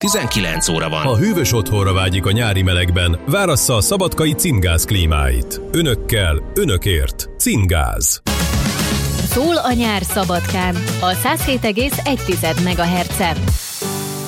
19 óra van. Ha hűvös otthonra vágyik a nyári melegben, várassza a szabadkai Cimgáz klímáit. Önökkel, önökért. Cimgáz. Szól a nyár Szabadkán a 107,1 MHz-en.